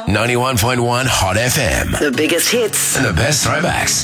91.1 Hot FM. The biggest hits and the best throwbacks.